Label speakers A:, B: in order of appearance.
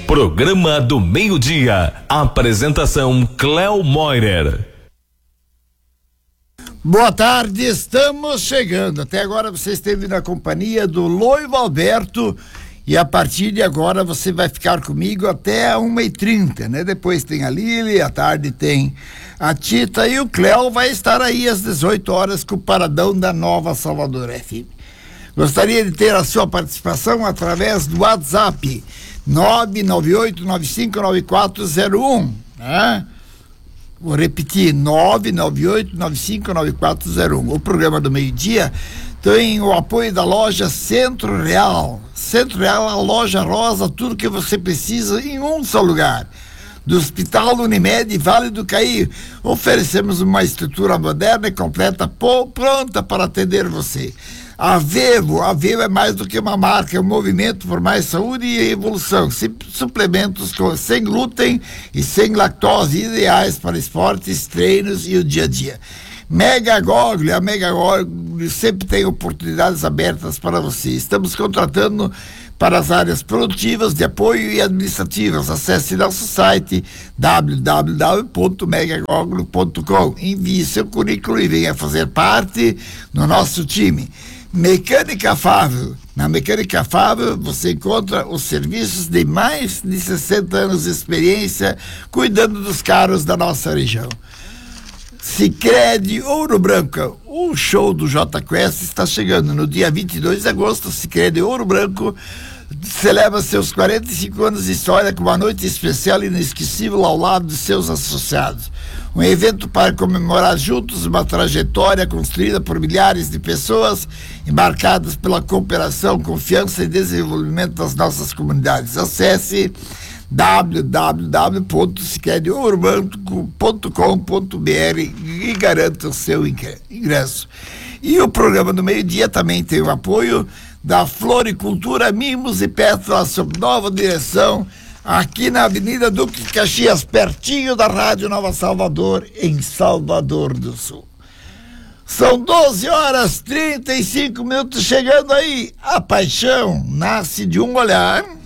A: Programa do meio-dia. Apresentação Cléo Moirer.
B: Boa tarde, estamos chegando. Até agora você esteve na companhia do Loivo Alberto e a partir de agora você vai ficar comigo até 1h30, né? Depois tem a Lili, à tarde tem a Tita e o Cléo vai estar aí às 18 horas com o Paradão da Nova Salvador FM. Gostaria de ter a sua participação através do WhatsApp 998959401, né? Vou repetir, 998959401. O programa do meio-dia tem o apoio da loja Centro Real. Centro Real, a loja rosa, tudo que você precisa em um só lugar. Do Hospital Unimed Vale do Caí, oferecemos uma estrutura moderna e completa, pronta para atender você. A Vevo é mais do que uma marca, é um movimento por mais saúde e evolução. Suplementos sem glúten e sem lactose, ideais para esportes, treinos e o dia a dia. Mega Gogli, a Mega Gogli sempre tem oportunidades abertas para você. Estamos contratando para as áreas produtivas, de apoio e administrativas. Acesse nosso site www.megagogli.com. Envie seu currículo e venha fazer parte do nosso time. Mecânica Fável. Na Mecânica Fável você encontra os serviços de mais de 60 anos de experiência cuidando dos carros da nossa região. Sicredi Ouro Branco, o show do J Quest está chegando no dia 22 de agosto. Sicredi Ouro Branco celebra seus 45 anos de história com uma noite especial e inesquecível ao lado de seus associados. Um evento para comemorar juntos uma trajetória construída por milhares de pessoas embarcadas pela cooperação, confiança e desenvolvimento das nossas comunidades. Acesse www.sicrediourobanco.com.br e garanta o seu ingresso. E o programa do meio-dia também tem o apoio da Floricultura Mimos e Pétalas sob nova direção, aqui na Avenida Duque de Caxias, pertinho da Rádio Nova Salvador, em Salvador do Sul. São 12h35 chegando aí. A paixão nasce de um olhar.